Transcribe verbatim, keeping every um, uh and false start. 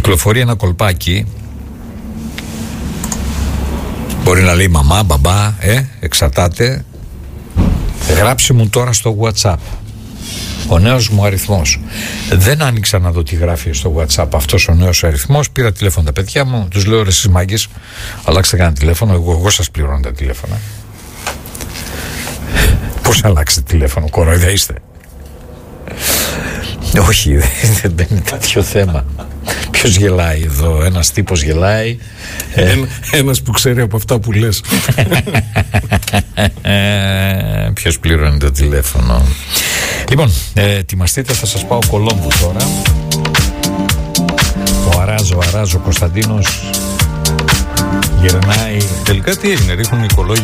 κυκλοφορεί ένα κολπάκι. Μπορεί να λέει μαμά, μπαμπά, ε, εξαρτάται. Γράψε μου τώρα στο WhatsApp. Ο νέος μου αριθμός. Δεν άνοιξα να δω τι γράφει στο WhatsApp αυτός ο νέος αριθμός. Πήρα τηλέφωνο τα παιδιά μου, τους λέω ρε εσείς μάγκες, αλλάξτε κανένα τηλέφωνο. Εγώ, εγώ σας πληρώνω τα τηλέφωνα. Πώς αλλάξετε τηλέφωνο, κοροϊδά είστε? Όχι, δεν, δεν είναι τέτοιο θέμα. Ποιος γελάει εδώ? Ένας τύπος γελάει. Ένα, ένας που ξέρει από αυτά που λες. Ποιος πληρώνει το τηλέφωνο? Λοιπόν, ε, ετοιμαστείτε, θα σας πάω Κολόμβου τώρα. Ο Αράζο, Αράζο Κωνσταντίνος γυρνάει. Τελικά τι έγινε, ρίχνουν οι οικολόγοι